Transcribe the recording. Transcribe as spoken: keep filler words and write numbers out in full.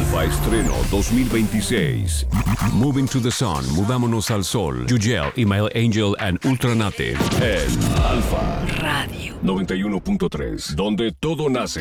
Alfa Estreno dos mil veintiséis. Moving to the Sun, Mudámonos al Sol. Yugel, Email Angel and Ultranate. En Alfa Radio noventa y uno punto tres, donde todo nace.